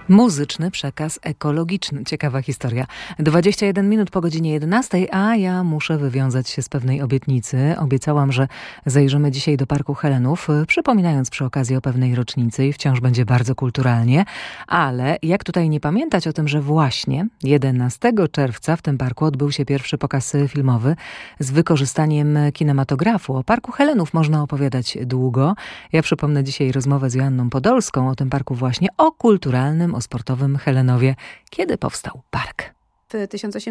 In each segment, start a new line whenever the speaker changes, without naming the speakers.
Muzyczny przekaz ekologiczny. Ciekawa historia. 21 minut po godzinie 11, a ja muszę wywiązać się z pewnej obietnicy. Obiecałam, że zajrzymy dzisiaj do Parku Helenów, przypominając przy okazji o pewnej rocznicy i wciąż będzie bardzo kulturalnie. Ale jak tutaj nie pamiętać o tym, że właśnie 11 czerwca w tym parku odbył się pierwszy pokaz filmowy z wykorzystaniem kinematografu. O Parku Helenów można opowiadać długo. Ja przypomnę dzisiaj rozmowę z Joanną Podolską o tym parku właśnie, o kulturalnym, o sportowym Helenowie. Kiedy powstał park?
W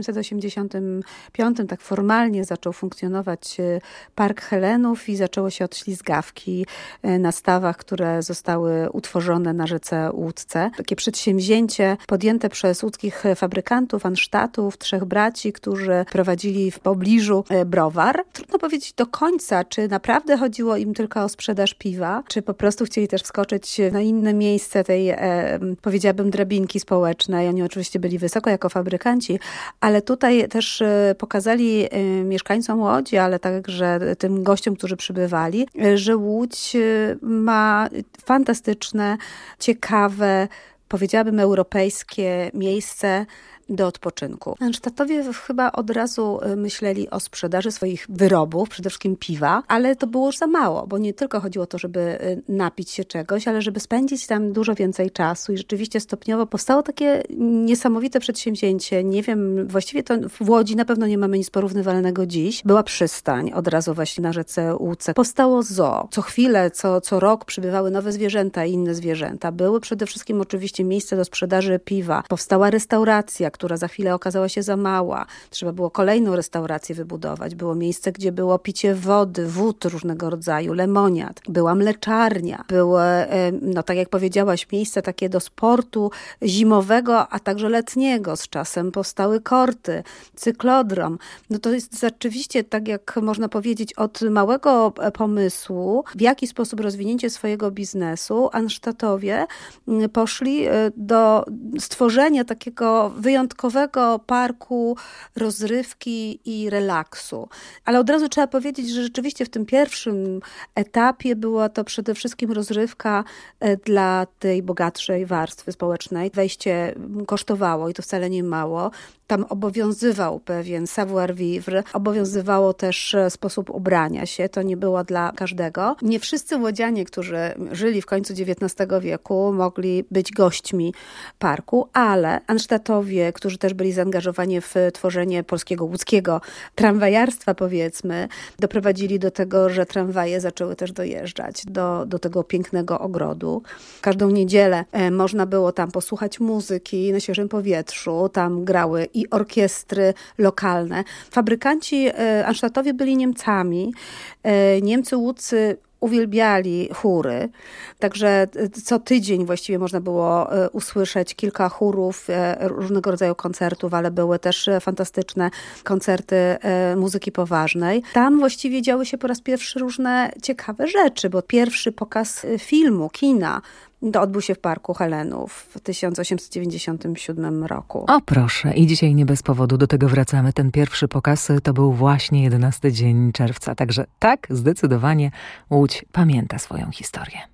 1885 tak formalnie zaczął funkcjonować Park Helenów i zaczęło się od ślizgawki na stawach, które zostały utworzone na rzece Łódce. Takie przedsięwzięcie podjęte przez łódzkich fabrykantów, Ansztatów, trzech braci, którzy prowadzili w pobliżu browar. Trudno powiedzieć do końca, czy naprawdę chodziło im tylko o sprzedaż piwa, czy po prostu chcieli też wskoczyć na inne miejsce tej, powiedziałabym, drabinki społecznej. Oni oczywiście byli wysoko jako fabrykanci, ale tutaj też pokazali mieszkańcom Łodzi, ale także tym gościom, którzy przybywali, że Łódź ma fantastyczne, ciekawe, powiedziałabym europejskie miejsce do odpoczynku. Ansztatowie chyba od razu myśleli o sprzedaży swoich wyrobów, przede wszystkim piwa, ale to było już za mało, bo nie tylko chodziło o to, żeby napić się czegoś, ale żeby spędzić tam dużo więcej czasu i rzeczywiście stopniowo powstało takie niesamowite przedsięwzięcie. Nie wiem, właściwie to w Łodzi na pewno nie mamy nic porównywalnego dziś. Była przystań od razu właśnie na rzece Łódce. Powstało zoo. Co chwilę, co rok przybywały nowe zwierzęta i inne zwierzęta. Były przede wszystkim oczywiście miejsce do sprzedaży piwa. Powstała restauracja, która za chwilę okazała się za mała. Trzeba było kolejną restaurację wybudować. Było miejsce, gdzie było picie wody, wód różnego rodzaju, lemoniad. Była mleczarnia. Były, no tak jak powiedziałaś, miejsce takie do sportu zimowego, a także letniego. Z czasem powstały korty, cyklodrom. No to jest rzeczywiście, tak jak można powiedzieć, od małego pomysłu, w jaki sposób rozwinięcie swojego biznesu, Ansztatowie poszli do stworzenia takiego wyjątkowego parku rozrywki i relaksu. Ale od razu trzeba powiedzieć, że rzeczywiście w tym pierwszym etapie była to przede wszystkim rozrywka dla tej bogatszej warstwy społecznej. Wejście kosztowało i to wcale nie mało. Tam obowiązywał pewien savoir-vivre, obowiązywało też sposób ubrania się, to nie było dla każdego. Nie wszyscy łodzianie, którzy żyli w końcu XIX wieku, mogli być gośćmi parku, ale Ansztatowie, którzy też byli zaangażowani w tworzenie polskiego łódzkiego tramwajarstwa, powiedzmy, doprowadzili do tego, że tramwaje zaczęły też dojeżdżać do tego pięknego ogrodu. Każdą niedzielę można było tam posłuchać muzyki na świeżym powietrzu, tam grały i orkiestry lokalne. Fabrykanci Ansztatowie byli Niemcami. Niemcy łódcy uwielbiali chóry, także co tydzień właściwie można było usłyszeć kilka chórów, różnego rodzaju koncertów, ale były też fantastyczne koncerty muzyki poważnej. Tam właściwie działy się po raz pierwszy różne ciekawe rzeczy, bo pierwszy pokaz filmu, kina, to odbył się w Parku Helenów w 1897 roku.
O proszę, i dzisiaj nie bez powodu do tego wracamy. Ten pierwszy pokaz to był właśnie 11 dzień czerwca. Także tak, zdecydowanie Łódź pamięta swoją historię.